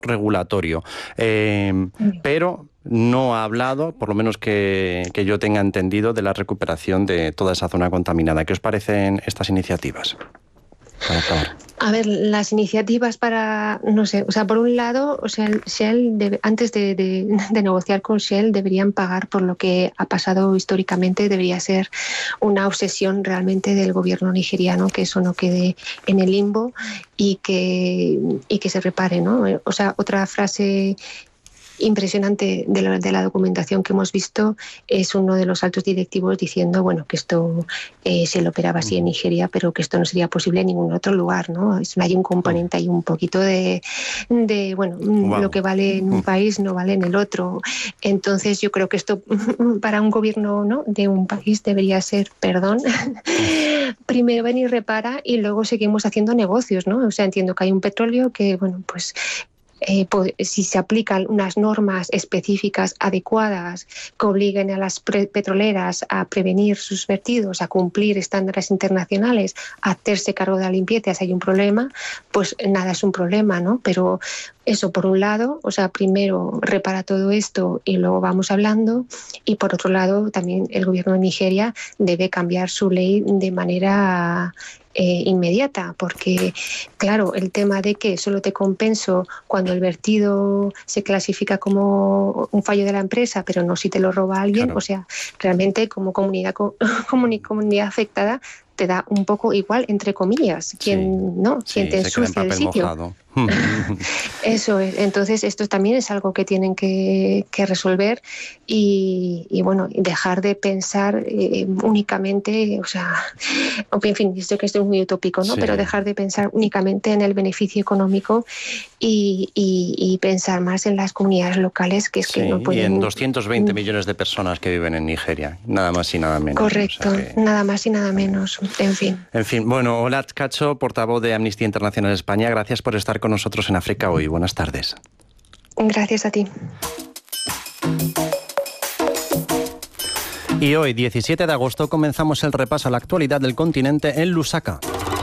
regulatorio, pero no ha hablado, por lo menos que yo tenga entendido, de la recuperación de toda esa zona contaminada. ¿Qué os parecen estas iniciativas? Para acabar. A ver, las iniciativas para, no sé, o sea, por un lado, o sea, Shell antes de negociar con Shell deberían pagar por lo que ha pasado históricamente, debería ser una obsesión realmente del gobierno nigeriano, que eso no quede en el limbo y que se repare, ¿no? O sea, otra frase impresionante de la documentación que hemos visto es uno de los altos directivos diciendo, bueno, que esto se lo operaba así en Nigeria, pero que esto no sería posible en ningún otro lugar, ¿no? Hay un componente, hay un poquito de bueno, lo que vale en un país no vale en el otro. Entonces yo creo que esto para un gobierno, ¿no?, de un país debería ser perdón. Primero ven y repara y luego seguimos haciendo negocios, ¿no? O sea, entiendo que hay un petróleo que, bueno, pues si se aplican unas normas específicas adecuadas que obliguen a las petroleras a prevenir sus vertidos, a cumplir estándares internacionales, a hacerse cargo de la limpieza, si hay un problema, pues nada es un problema, ¿no? Pero eso por un lado, o sea, primero repara todo esto y luego vamos hablando, y por otro lado también el gobierno de Nigeria debe cambiar su ley de manera inmediata, porque claro, el tema de que solo te compenso cuando el vertido se clasifica como un fallo de la empresa, pero no si te lo roba alguien, claro. O sea, realmente como comunidad afectada te da un poco igual, entre comillas, quien te ensucia el sitio. Mojado. Eso es. Entonces esto también es algo que tienen que resolver y bueno, dejar de pensar únicamente, o sea, en fin, esto que esto es muy utópico, ¿no? Sí. Pero dejar de pensar únicamente en el beneficio económico y pensar más en las comunidades locales, que es que no pueden... Y en 220 millones de personas que viven en Nigeria, nada más y nada menos. Correcto, o sea que... nada más y nada menos, en fin. En fin, bueno, Olatz Cacho, portavoz de Amnistía Internacional España, gracias por estar con nosotros en África Hoy. Buenas tardes. Gracias a ti. Y hoy, 17 de agosto, comenzamos el repaso a la actualidad del continente en Lusaka.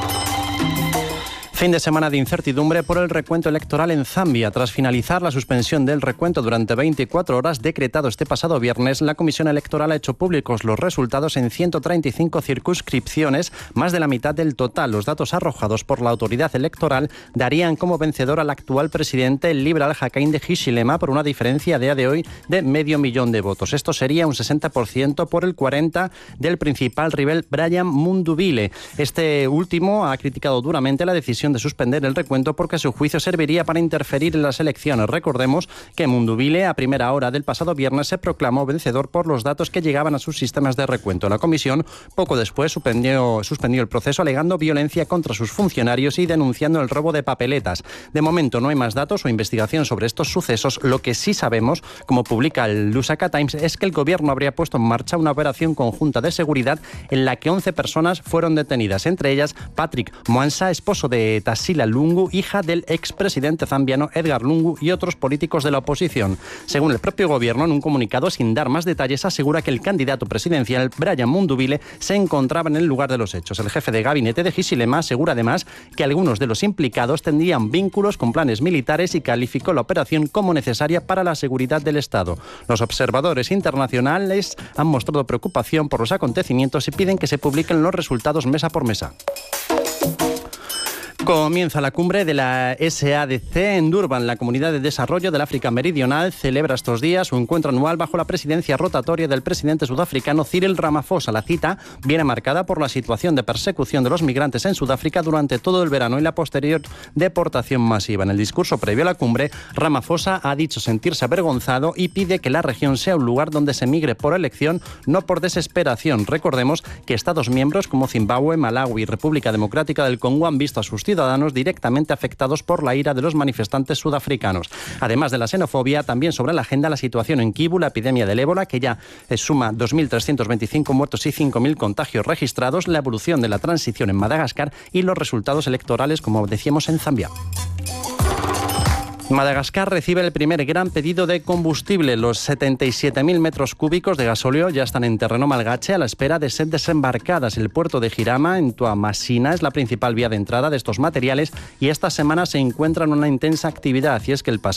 Fin de semana de incertidumbre por el recuento electoral en Zambia. Tras finalizar la suspensión del recuento durante 24 horas decretado este pasado viernes, la Comisión Electoral ha hecho públicos los resultados en 135 circunscripciones, más de la mitad del total. Los datos arrojados por la autoridad electoral darían como vencedor al actual presidente, el Liberal Hakainde Hichilema, por una diferencia a día de hoy de 500.000 de votos. Esto sería un 60% por el 40% del principal rival, Brian Mundubile. Este último ha criticado duramente la decisión de suspender el recuento porque a su juicio serviría para interferir en las elecciones. Recordemos que Mundubile a primera hora del pasado viernes se proclamó vencedor por los datos que llegaban a sus sistemas de recuento. La comisión poco después suspendió el proceso alegando violencia contra sus funcionarios y denunciando el robo de papeletas. De momento no hay más datos o investigación sobre estos sucesos. Lo que sí sabemos, como publica el Lusaka Times, es que el gobierno habría puesto en marcha una operación conjunta de seguridad en la que 11 personas fueron detenidas, entre ellas Patrick Mwansa, esposo de Tarsila Lungu, hija del expresidente zambiano Edgar Lungu, y otros políticos de la oposición. Según el propio gobierno, en un comunicado sin dar más detalles, asegura que el candidato presidencial, Brian Mundubile, se encontraba en el lugar de los hechos. El jefe de gabinete de Hichilema asegura además que algunos de los implicados tendrían vínculos con planes militares y calificó la operación como necesaria para la seguridad del Estado. Los observadores internacionales han mostrado preocupación por los acontecimientos y piden que se publiquen los resultados mesa por mesa. Comienza la cumbre de la SADC en Durban. La Comunidad de Desarrollo del África Meridional celebra estos días su encuentro anual bajo la presidencia rotatoria del presidente sudafricano Cyril Ramaphosa. La cita viene marcada por la situación de persecución de los migrantes en Sudáfrica durante todo el verano y la posterior deportación masiva. En el discurso previo a la cumbre, Ramaphosa ha dicho sentirse avergonzado y pide que la región sea un lugar donde se migre por elección, no por desesperación. Recordemos que Estados miembros como Zimbabue, Malawi y República Democrática del Congo han visto a sus ciudadanos directamente afectados por la ira de los manifestantes sudafricanos. Además de la xenofobia, también sobre la agenda la situación en Kivu, la epidemia del ébola, que ya suma 2.325 muertos y 5.000 contagios registrados, la evolución de la transición en Madagascar y los resultados electorales, como decíamos, en Zambia. Madagascar recibe el primer gran pedido de combustible. Los 77.000 metros cúbicos de gasóleo ya están en terreno malgache a la espera de ser desembarcadas. El puerto de Hirama, en Tuamasina, es la principal vía de entrada de estos materiales y esta semana se encuentra en una intensa actividad. Y es que el pasado